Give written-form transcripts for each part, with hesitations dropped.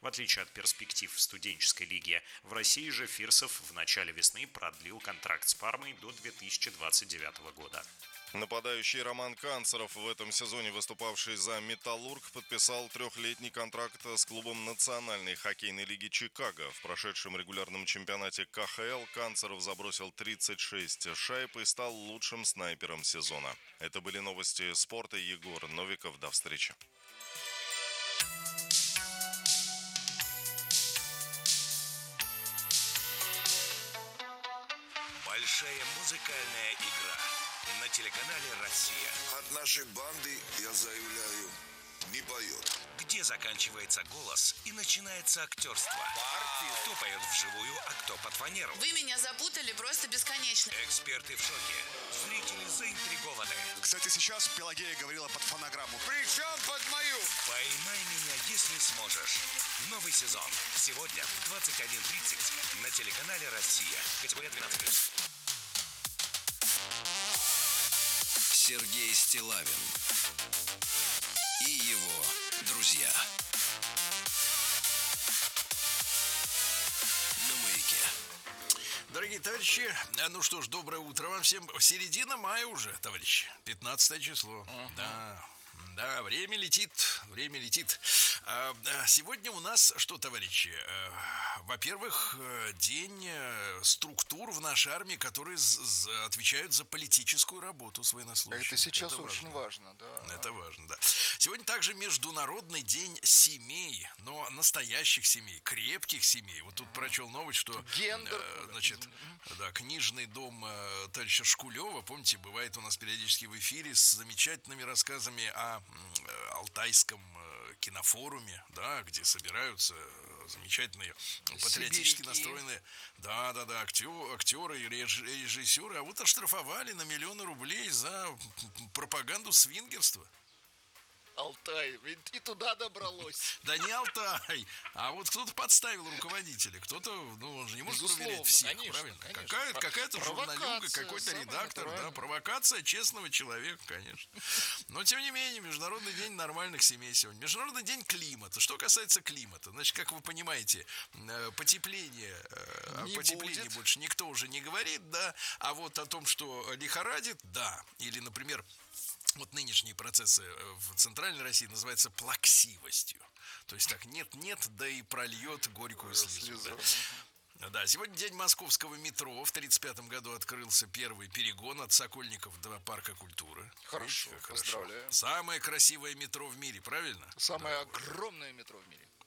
В отличие от перспектив в студенческой лиге, в России же Фирсов в начале весны продлил контракт с Пармой до 2029 года. Нападающий Роман Канцеров, в этом сезоне выступавший за «Металлург», подписал трехлетний контракт с клубом Национальной хоккейной лиги Чикаго. В прошедшем регулярном чемпионате КХЛ Канцеров забросил 36 шайб и стал лучшим снайпером сезона. Это были новости спорта. Егор Новиков. До встречи. Большая музыкальная игра на телеканале «Россия». От нашей банды, я заявляю, не поет. Где заканчивается голос и начинается актерство. Кто поет вживую, а кто под фанеру. Вы меня запутали просто бесконечно. Эксперты в шоке. Зрители заинтригованы. Кстати, сейчас Пелагея говорила под фонограмму. Причем под мою? «Поймай меня, если сможешь». Новый сезон. Сегодня в 21:30 на телеканале «Россия». Категория 12+. Сергей Стиллавин и его друзья на Маяке. Дорогие товарищи, ну что ж, доброе утро вам всем. Середина мая уже, товарищи, 15 число. Да, время летит, время летит. Сегодня у нас что, товарищи? Во-первых, день структур в нашей армии, которые отвечают за политическую работу с военнослужащими. Это сейчас очень важно, да. Это важно, да. Сегодня также Международный день семей, но настоящих семей, крепких семей. Вот тут прочел новость, что значит, да, книжный дом товарища Шкулева, помните, бывает у нас периодически в эфире с замечательными рассказами о Алтайском кинофоруме, да, где собираются замечательные патриотически настроенные, да, актеры и режиссеры, а вот оштрафовали на миллионы рублей за пропаганду свингерства. Алтай, ведь и туда добралось. Да не Алтай, а вот кто-то подставил руководителя, кто-то, ну, он же не может проверять всех, конечно, правильно? Конечно. Какая-то журналюга, какой-то редактор, да, провокация честного человека, конечно. Но, тем не менее, Международный день нормальных семей сегодня. Международный день климата. Что касается климата, значит, как вы понимаете, о потеплении больше никто уже не говорит, да, а вот о том, что лихорадит, да, или, например, вот нынешние процессы в Центральной России называются плаксивостью. То есть так нет-нет, да и прольет горькую слезу. Да, сегодня день московского метро. В 1935 году открылся первый перегон от Сокольников до Парка культуры. Хорошо, поздравляю. Самое красивое метро в мире, правильно? Самое огромное метро в мире.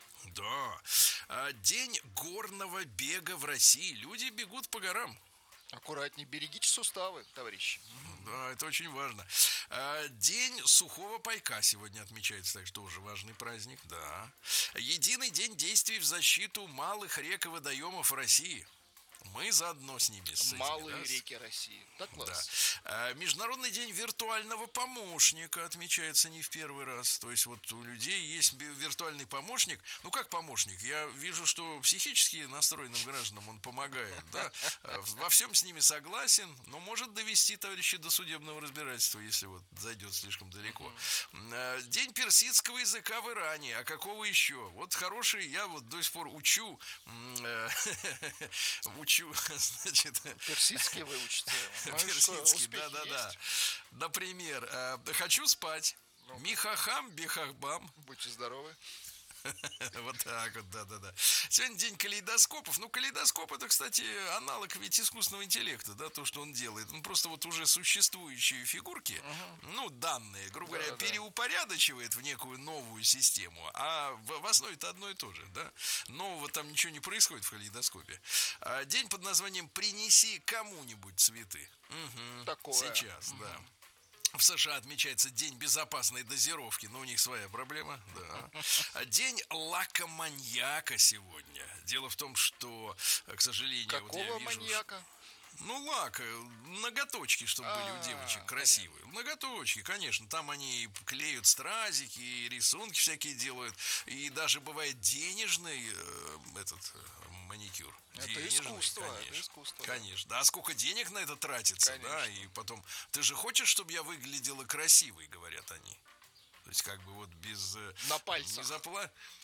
Да. День горного бега в России. Люди бегут по горам. Аккуратней, берегите суставы, товарищи. Да, это очень важно. День сухого пайка сегодня отмечается, так что тоже важный праздник, да. Единый день действий в защиту малых рек и водоемов России. Мы заодно с ними. Малые реки России. Так класс. Да. Международный день виртуального помощника отмечается не в первый раз. То есть вот у людей есть виртуальный помощник. Ну как помощник? Я вижу, что психически настроенным гражданам он помогает. Да? Во всем с ними согласен, но может довести товарищи до судебного разбирательства, если вот зайдет слишком далеко. День персидского языка в Иране. А какого еще? Вот хороший, я вот до сих пор учу, значит, персидский вы учите. Персидский, да. Например, хочу спать. Михахам, бихахбам. Будьте здоровы. Вот так вот, да. Сегодня день калейдоскопов. Ну, калейдоскоп — это, кстати, аналог ведь искусственного интеллекта, да, то, что он делает. Он просто вот уже существующие фигурки, ну, данные, грубо говоря, переупорядочивает в некую новую систему, а в основе-то одно и то же, да. Нового там ничего не происходит в калейдоскопе. День под названием «Принеси кому-нибудь цветы». Такое. Сейчас, да. В США отмечается День безопасной дозировки, но у них своя проблема, да. День лакоманьяка сегодня. Дело в том, что, к сожалению... Какого маньяка? Ну, лак, ноготочки, чтобы были у девочек красивые. Понятно. Ноготочки, конечно, там они клеют стразики, и рисунки всякие делают. И даже бывает денежный маникюр. Это денежный, искусство, конечно, это искусство. Конечно, да. А сколько денег на это тратится, конечно. Да, и потом, ты же хочешь, чтобы я выглядела красивой, говорят они. То есть как бы вот без... На пальцах.